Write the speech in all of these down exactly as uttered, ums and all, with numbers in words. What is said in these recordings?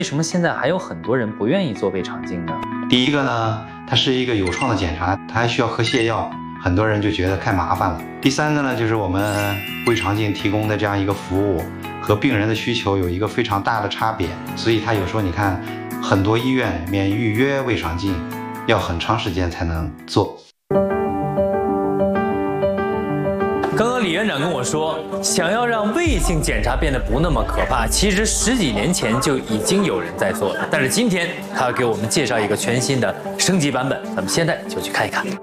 为什么现在还有很多人不愿意做胃肠镜呢？ 第一个呢，它是一个有创的检查，它还需要喝泻药，很多人就觉得太麻烦了。第三个呢，就是我们胃肠镜提供的这样一个服务和病人的需求有一个非常大的差别，所以他有时候你看很多医院免预约胃肠镜要很长时间才能做。 刚刚李院长跟我说，想要让胃镜检查变得不那么可怕，其实十几年前就已经有人在做了。但是今天他要给我们介绍一个全新的升级版本，咱们现在就去看一看。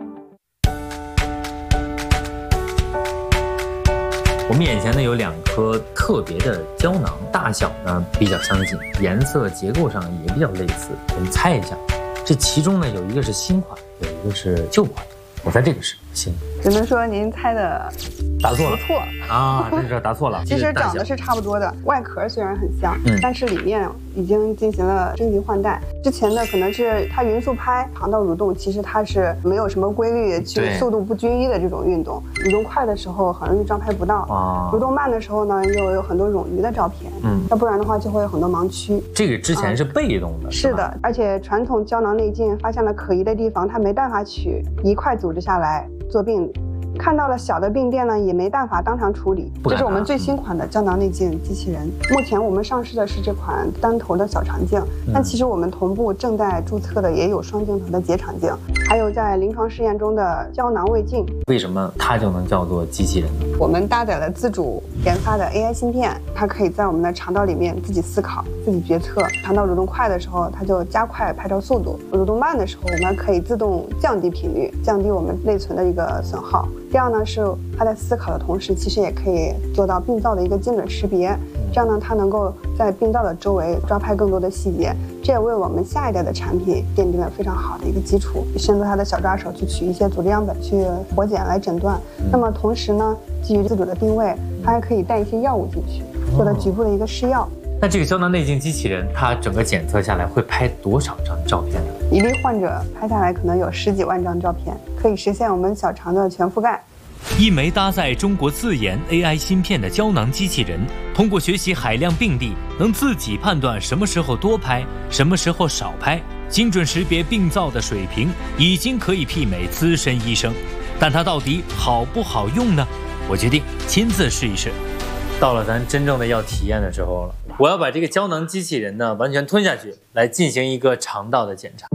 我们眼前呢有两颗特别的胶囊，大小呢比较相近，颜色结构上也比较类似。我们猜一下，这其中呢有一个是新款，有一个是旧款。我猜这个是新。 只能说您猜的答错了， 不错啊，这是答错了。 其实长得是差不多的，外壳虽然很像，嗯，但是里面已经进行了升级换代。之前的可能是它匀速拍肠道蠕动，其实它是没有什么规律，去速度不均一的这种运动。蠕动快的时候很容易抓拍不到，啊，蠕动慢的时候呢又有很多冗余的照片，嗯，要不然的话就会有很多盲区。这个之前是被动的，啊，是的，而且传统胶囊内镜发现了可疑的地方，它没办法取一块组织下来做病理。看到了小的病变呢，也没办法当场处理。这是我们最新款的胶囊内镜机器人。目前我们上市的是这款单头的小肠镜，嗯，但其实我们同步正在注册的也有双镜头的结肠镜，还有在临床试验中的胶囊胃镜。为什么它就能叫做机器人呢？我们搭载了自主研发的 A I 芯片，它可以在我们的肠道里面自己思考、自己决策。肠道蠕动快的时候，它就加快拍照速度；蠕动慢的时候，我们可以自动降低频率，降低我们内存的一个损耗。第二呢，是它在思考的同时，其实也可以做到病灶的一个精准识别。这样呢，它能够在病灶的周围抓拍更多的细节，这也为我们下一代的产品奠定了非常好的一个基础。伸出它的小抓手去取一些组织样本去活检来诊断。那么同时呢，基于自主的定位，它还可以带一些药物进去，做到局部的一个试药。那这个胶囊内镜机器人，它整个检测下来会拍多少张照片呢？一例患者拍下来可能有十几万张照片，可以实现我们小肠的全覆盖。 一枚搭载中国自研 A I 芯片的胶囊机器人，通过学习海量病例，能自己判断什么时候多拍，什么时候少拍，精准识别病灶的水平，已经可以媲美资深医生。但它到底好不好用呢？我决定亲自试一试。 到了咱真正的要体验的时候了，我要把这个胶囊机器人呢完全吞下去，来进行一个肠道的检查。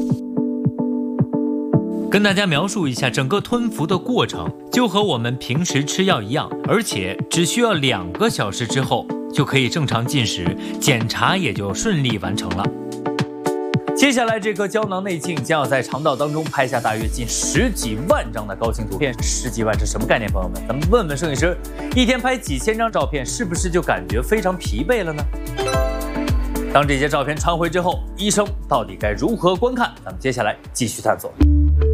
跟大家描述一下整个吞服的过程，就和我们平时吃药一样，而且只需要两个小时之后就可以正常进食，检查也就顺利完成了。接下来这颗胶囊内镜将要在肠道当中拍下大约近十几万张的高清图片。十几万是什么概念，朋友们？咱们问问摄影师，一天拍几千张照片，是不是就感觉非常疲惫了呢？当这些照片传回之后，医生到底该如何观看？咱们接下来继续探索。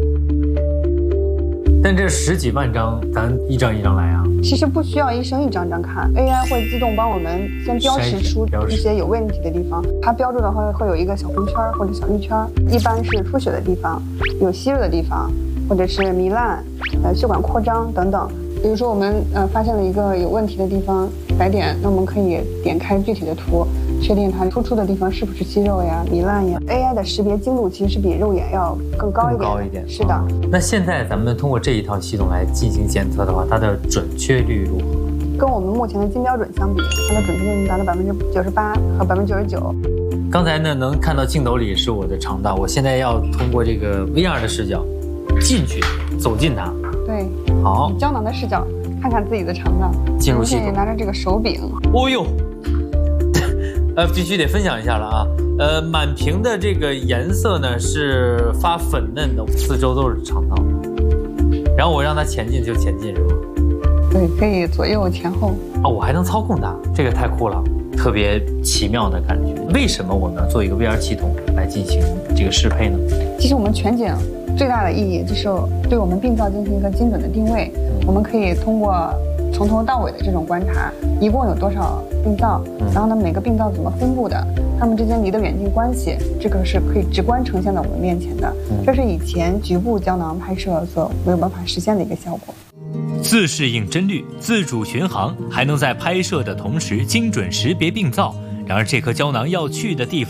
但这十几万张，咱一张一张来啊？ 其实不需要医生一张张看 ，A I 会自动帮我们先标识出一些有问题的地方。它标注的话会有一个小红圈或者小绿圈，一般是出血的地方、有息肉的地方，或者是糜烂、呃血管扩张等等。比如说我们呃发现了一个有问题的地方白点，那我们可以点开具体的图，确定它突出的地方是不是息肉呀、糜烂呀。A I 的识别精度其实是比肉眼要更高一点。更高一点。是的、哦。 那现在咱们通过这一套系统来进行检测的话，它的准确率如何？ 跟我们目前的金标准相比，它的准确率达到百分之九十八和百分之九十九。 刚才呢，能看到镜头里是我的肠道，我现在要通过这个 V R 的视角进去，走进它。 对。 好。 以胶囊的视角看看自己的肠道， 进入系统。 拿着这个手柄。 哦呦。呃，必须得分享一下了啊！呃，满屏的这个颜色呢是发粉嫩的，四周都是肠道，然后我让它前进就前进，是吗？ 对，可以左右前后。 哦，我还能操控它，这个太酷了，特别奇妙的感觉。为什么我们要做一个 V R 系统来进行这个适配呢？ 其实我们全景最大的意义就是对我们病灶进行一个精准的定位，嗯、我们可以通过从头到尾的这种观察，一共有多少病灶，然后呢每个病灶怎么分布的，它们之间离得远近关系，这个是可以直观呈现在我们面前的。这是以前局部胶囊拍摄所没有办法实现的一个效果。 自适应帧率、自主巡航，还能在拍摄的同时精准识别病灶， 然而这颗胶囊要去的地方